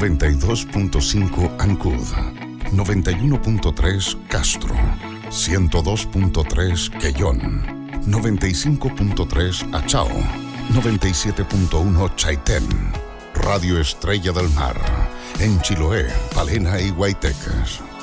92.5 Ancud, 91.3 Castro, 102.3 Quellón, 95.3 Achao, 97.1 Chaitén, Radio Estrella del Mar, en Chiloé, Palena y Guaytecas.